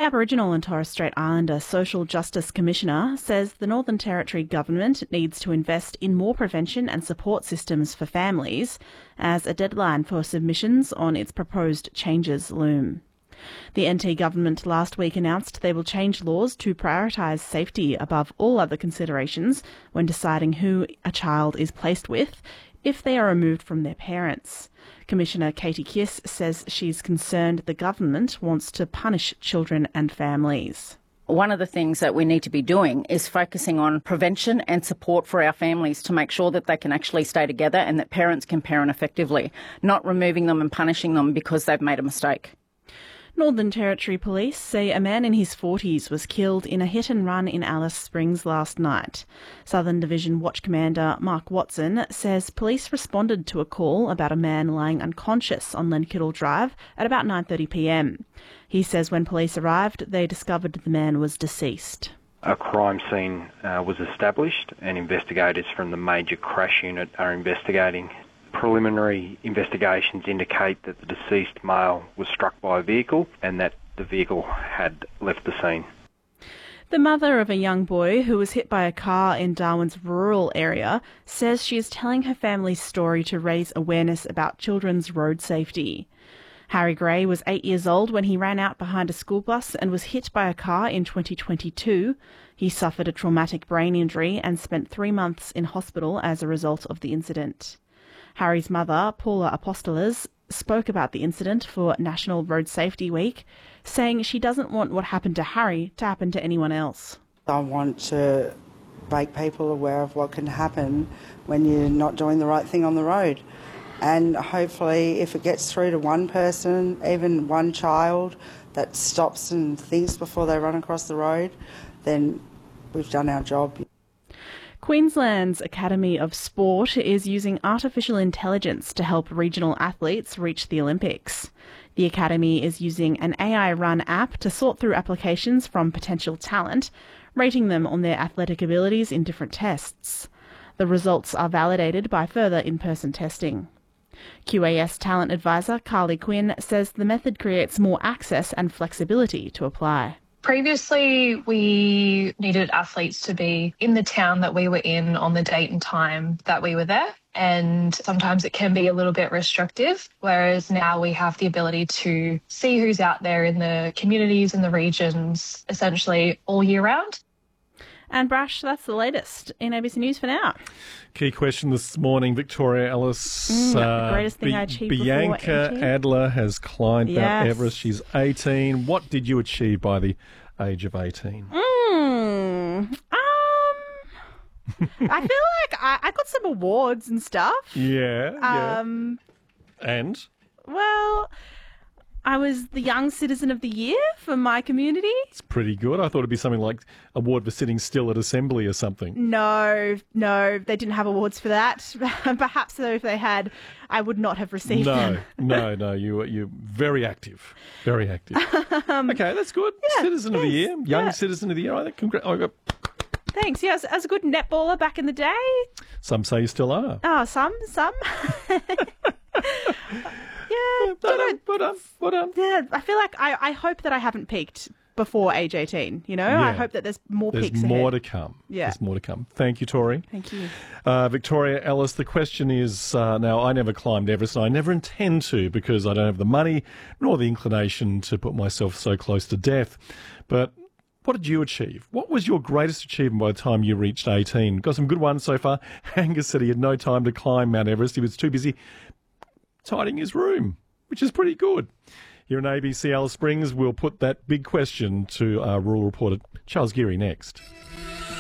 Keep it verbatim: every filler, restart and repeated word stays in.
Aboriginal and Torres Strait Islander Social Justice Commissioner says the Northern Territory government needs to invest in more prevention and support systems for families as a deadline for submissions on its proposed changes loom. The N T government last week announced they will change laws to prioritise safety above all other considerations when deciding who a child is placed with if they are removed from their parents. Commissioner Katie Kiss says she's concerned the government wants to punish children and families. One of the things that we need to be doing is focusing on prevention and support for our families to make sure that they can actually stay together and that parents can parent effectively, not removing them and punishing them because they've made a mistake. Northern Territory Police say a man in his forties was killed in a hit-and-run in Alice Springs last night. Southern Division Watch Commander Mark Watson says police responded to a call about a man lying unconscious on Lenkittle Drive at about nine thirty p m. He says when police arrived, they discovered the man was deceased. A crime scene uh, was established and investigators from the Major Crash Unit are investigating. Preliminary investigations indicate that the deceased male was struck by a vehicle and that the vehicle had left the scene. The mother of a young boy who was hit by a car in Darwin's rural area says she is telling her family's story to raise awareness about children's road safety. Harry Gray was eight years old when he ran out behind a school bus and was hit by a car in twenty twenty-two. He suffered a traumatic brain injury and spent three months in hospital as a result of the incident. Harry's mother, Paula Apostolos, spoke about the incident for National Road Safety Week, saying she doesn't want what happened to Harry to happen to anyone else. I want to make people aware of what can happen when you're not doing the right thing on the road. And hopefully if it gets through to one person, even one child, that stops and thinks before they run across the road, then we've done our job. Queensland's Academy of Sport is using artificial intelligence to help regional athletes reach the Olympics. The Academy is using an A I-run app to sort through applications from potential talent, rating them on their athletic abilities in different tests. The results are validated by further in-person testing. Q A S talent advisor Carly Quinn says the method creates more access and flexibility to apply. Previously, we needed athletes to be in the town that we were in on the date and time that we were there. And sometimes it can be a little bit restrictive, whereas now we have the ability to see who's out there in the communities and the regions essentially all year round. And Brash, that's the latest in A B C News for now. Key question this morning, Victoria Ellis. Mm, the greatest thing Bi- I achieved Bianca before Adler has climbed yes. Mount Everest. She's eighteen. What did you achieve by the age of eighteen? Mm, um, I feel like I, I got some awards and stuff. Yeah, yeah. Um, and? Well, I was the Young Citizen of the Year for my community. It's pretty good. I thought it'd be something like award for sitting still at assembly or something. No, no, they didn't have awards for that. Perhaps though, if they had, I would not have received no, them. no, no. You you're very active, very active. um, okay, that's good. Yeah, Citizen of the yes, Year, Young yeah. Citizen of the Year. I think. Congr- I got... Thanks. Yes, as a good netballer back in the day. Some say you still are. Oh, some, some. Yeah, but, um, but, um, but, um. yeah, I feel like I, I hope that I haven't peaked before age eighteen, you know? Yeah. I hope that there's more There's peaks more ahead. to come. Yeah. There's more to come. Thank you, Tori. Thank you. Uh, Victoria Ellis, the question is, uh, now I never climbed Everest and I never intend to because I don't have the money nor the inclination to put myself so close to death. But what did you achieve? What was your greatest achievement by the time you reached eighteen? Got some good ones so far. Angus said he had no time to climb Mount Everest. He was too busy tidying his room, which is pretty good. Here in A B C Alice Springs, we'll put that big question to our rural reporter Charles Geary next.